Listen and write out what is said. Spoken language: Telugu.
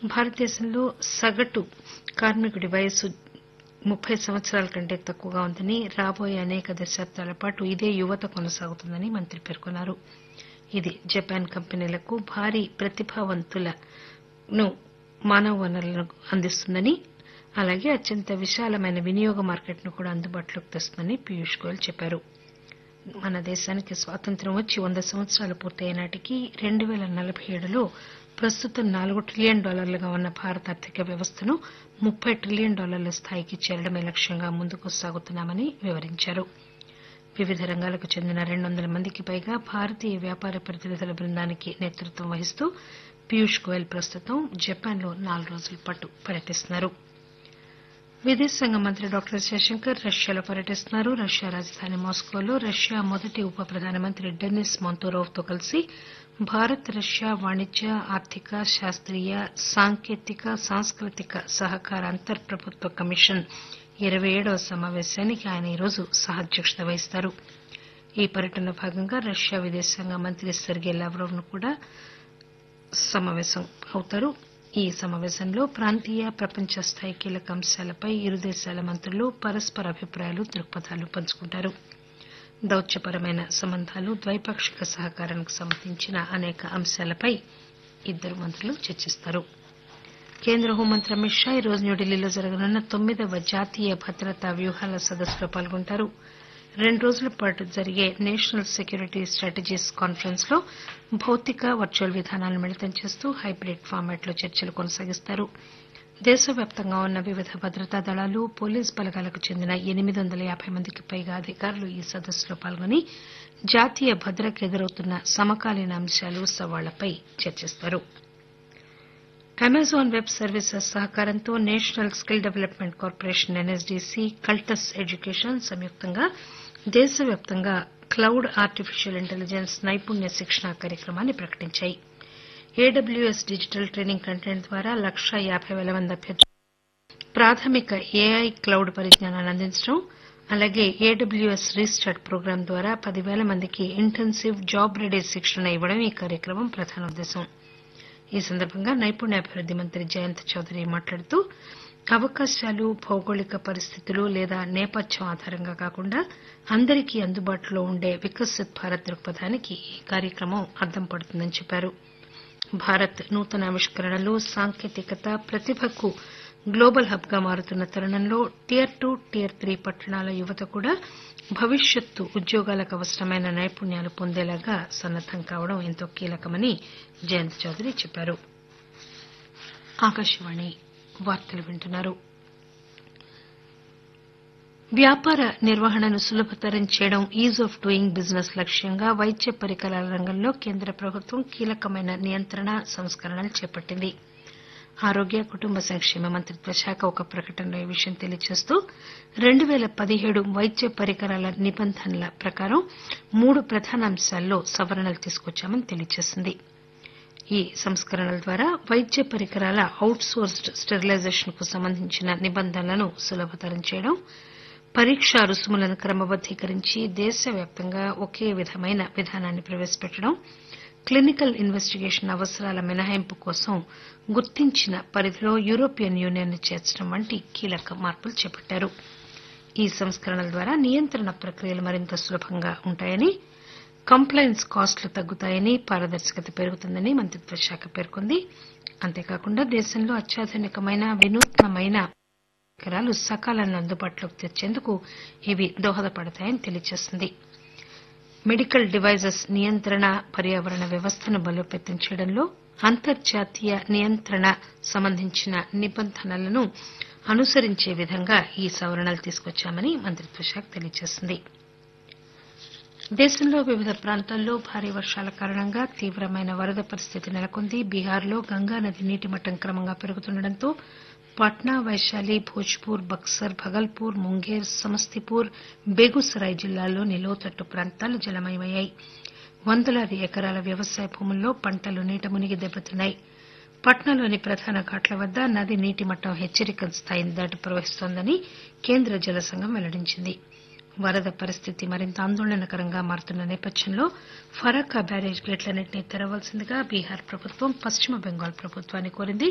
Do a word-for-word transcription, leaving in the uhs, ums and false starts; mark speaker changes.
Speaker 1: భారతదేశంలో సగటు కార్మికుడి వయస్సు ముప్పై సంవత్సరాల కంటే తక్కువగా ఉందని రాబోయే అనేక దశాబ్దాల పాటు ఇదే యువత కొనసాగుతుందని మంత్రి పేర్కొన్నారు. ఇది జపాన్ కంపెనీలకు భారీ ప్రతిభావంతులను మానవ వనరులను అందిస్తుందని అలాగే అత్యంత విశాలమైన వినియోగ మార్కెట్ను కూడా అందుబాటులోకి తెస్తుందని పీయూష్ గోయల్ చెప్పారు. మన దేశానికి స్వాతంత్ర్యం వచ్చి వంద సంవత్సరాలు పూర్తయ్యే నాటికి రెండు పేల నలభై ఏడులో ప్రస్తుతం నాలుగు ట్రిలియన్ డాలర్లుగా ఉన్న భారత ఆర్థిక వ్యవస్థను ముప్పై ట్రిలియన్ డాలర్ల స్థాయికి చేరడమే లక్ష్యంగా ముందుకు సాగుతున్నామని వివరించారు. వివిధ రంగాలకు చెందిన రెండు వందల మందికి పైగా భారతీయ వ్యాపార ప్రతినిధుల బృందానికి నేతృత్వం వహిస్తూ పీయూష్ గోయల్ ప్రస్తుతం జపాన్లో నాలుగు రోజుల పాటు పర్యటిస్తున్నారు. విదేశాంగ మంత్రి డాక్టర్ జయశంకర్ రష్యాలో పర్యటిస్తున్నారు. రష్యా రాజధాని మాస్కోలో రష్యా మొదటి ఉప ప్రధానమంత్రి డెనిస్ మోంతోరోవ్ తో కలిసి భారత్ రష్యా వాణిజ్య ఆర్థిక శాస్త్రీయ సాంకేతిక సాంస్కృతిక సహకార అంతర్ ప్రభుత్వ కమిషన్ ఇరవై ఏడవ సమావేశానికి ఆయన ఈరోజు సహాధ్యక్షత వహిస్తారు. ఈ పర్యటనలో భాగంగా రష్యా విదేశాంగ మంత్రి సెర్గీ లావ్రోవ్ ను కూడా సమావేశం అవుతారు. ఈ సమావేశంలో ప్రాంతీయ ప్రపంచ స్థాయి కీలక అంశాలపై ఇరు దేశాల మంత్రులు పరస్పర అభిప్రాయాలు దృక్పథాలు పంచుకుంటారు. దౌత్యపరమైన సంబంధాలు ద్వైపాక్షిక సహకారానికి సంబంధించిన అనేక అంశాలపై ఇద్దరు మంత్రులు చర్చిస్తారు. కేంద్ర హోంమంత్రి అమిత్ షా ఈరోజు న్యూఢిల్లీలో జరగనున్న తొమ్మిదవ జాతీయ భద్రతా వ్యూహాల సదస్సులో పాల్గొంటారు. రెండు రోజుల పాటు జరిగే నేషనల్ సెక్యూరిటీ స్టాటజీస్ కాన్ఫరెన్స్ లో భౌతిక వర్చువల్ విధానాలను మిళితం చేస్తూ హైబ్రిడ్ ఫార్మాట్ లో చర్చలు కొనసాగిస్తారు. దేశవ్యాప్తంగా ఉన్న వివిధ భద్రతా దళాలు పోలీసు బలగాలకు చెందిన ఎనిమిది వందల యాబై మందికి పైగా అధికారులు ఈ సదస్సులో పాల్గొని జాతీయ భద్రతకు ఎదురవుతున్న సమకాలీన అంశాలు సవాళ్లపై చర్చిస్తారు. అమెజాన్ వెబ్ సర్వీసెస్ సహకారంతో national skill development corporation ఎన్ఎస్డీసీ Cultus education సంయుక్తంగా దేశవ్యాప్తంగా క్లౌడ్ ఆర్టిఫిషియల్ ఇంటెలిజెన్స్ నైపుణ్య శిక్షణ కార్యక్రమాన్ని ప్రకటించాయి. ఏడబ్ల్యూఎస్ డిజిటల్ ట్రైనింగ్ కంటెంట్ ద్వారా లక్షా యాబై పేల మంది అభ్యర్థులకు ప్రాథమిక ఏఐ క్లౌడ్ పరిజ్ఞానాన్ని అందించడం అలాగే ఏడబ్ల్యూఎస్ రీస్టార్ట్ ప్రోగ్రాం ద్వారా పదివేల మందికి ఇంటెన్సివ్ జాబ్ రెడీ శిక్షణ ఇవ్వడం ఈ కార్యక్రమం ప్రధాన ఉద్దేశం. ఈ సందర్భంగా నైపుణ్యాభివృద్ది మంత్రి జయంత్ చౌదరి మాట్లాడుతూ అవకాశాలు భౌగోళిక పరిస్థితులు లేదా నేపథ్యం ఆధారంగా కాకుండా అందరికీ అందుబాటులో ఉండే వికసిత్ భారత్ దృక్పథానికి ఈ కార్యక్రమం అద్దం పడుతుందని చెప్పారు. భారత్ నూతన ఆవిష్కరణలు సాంకేతికత ప్రతిభకు గ్లోబల్ హబ్ గా మారుతున్న తరుణంలో టియర్ టూ టియర్ త్రీ పట్టణాల యువత కూడా భవిష్యత్తు ఉద్యోగాలకు అవసరమైన నైపుణ్యాలు పొందేలాగా సన్నద్దం కావడం ఎంతో కీలకమని జయంత్ చౌదరి చెప్పారు. ఆకాశవాణి వార్తలు వింటున్నారు. వ్యాపార నిర్వహణను సులభతరం చేయడం ఈజ్ ఆఫ్ డూయింగ్ బిజినెస్ లక్ష్యంగా వైద్య పరికరాల రంగంలో కేంద్ర ప్రభుత్వం కీలకమైన నియంత్రణ సంస్కరణలు చేపట్టింది. ఆరోగ్య కుటుంబ సంక్షేమ మంత్రిత్వ శాఖ ఒక ప్రకటనలో ఈ విషయం తెలియజేస్తూ రెండు పేల పదిహేడు వైద్య పరికరాల నిబంధనల ప్రకారం మూడు ప్రధాన అంశాల్లో సవరణలు తీసుకొచ్చామని తెలియజేసింది. ఈ సంస్కరణల ద్వారా వైద్య పరికరాల అవుట్ సోర్స్డ్ స్టెరిలైజేషన్ కు సంబంధించిన నిబంధనలను సులభతరం చేయడం, పరీక్షా రుసుములను క్రమబద్దీకరించి దేశవ్యాప్తంగా ఒకే విధమైన విధానాన్ని ప్రవేశపెట్టడం, క్లినికల్ ఇన్వెస్టిగేషన్ అవసరాల మినహాయింపు కోసం గుర్తించిన పరిధిలో యూరోపియన్ యూనియన్ ను చేర్చడం వంటి కీలక మార్పులు చేపట్టారు. ఈ సంస్కరణల ద్వారా నియంత్రణ ప్రక్రియలు మరింత సులభంగా ఉంటాయని, కంప్లైన్స్ కాస్టులు తగ్గుతాయని, పారదర్శకత పెరుగుతుందని మంత్రిత్వ శాఖ పేర్కొంది. అంతేకాకుండా దేశంలో అత్యాధునికమైన వినూత్నమైన పరికరాలు సకాలంలో అందుబాటులోకి తెచ్చేందుకు ఇవి దోహదపడతాయని తెలియజేసింది. మెడికల్ డివైజెస్ నియంత్రణ పర్యావరణ వ్యవస్థను బలోపేతం చేయడంలో అంతర్జాతీయ నియంత్రణ సంబంధించిన నిబంధనలను అనుసరించే విధంగా ఈ సవరణలు తీసుకొచ్చామని మంత్రిత్వ శాఖ తెలియజేసింది. దేశంలో వివిధ ప్రాంతాల్లో భారీ వర్షాల కారణంగా తీవ్రమైన వరద పరిస్థితి నెలకొంది. బీహార్లో గంగానది నీటిమట్టం క్రమంగా పెరుగుతుండటంతో పాట్నా వైశాలి భోజ్పూర్ బక్సర్ భగల్పూర్ ముంగేర్ సమస్తీపూర్ బేగూసరాయ్ జిల్లాల్లోని లోతట్టు ప్రాంతాలు జలమయమయ్యాయి. వందలాది ఎకరాల వ్యవసాయ భూముల్లో పంటలు నీట మునిగి దెబ్బతిన్నాయి. పట్నాలోని ప్రధాన ఘాట్ల వద్ద నది నీటిమట్టం హెచ్చరిక స్థాయిని దాటి ప్రవహిస్తోందని కేంద్ర జల సంఘం వెల్లడించింది. వరద పరిస్థితి మరింత ఆందోళనకరంగా మారుతున్న నేపథ్యంలో ఫరక్కా బ్యారేజ్ గేట్లన్నింటినీ తెరవాల్సిందిగా బీహార్ ప్రభుత్వం పశ్చిమ బెంగాల్ ప్రభుత్వాన్ని కోరింది.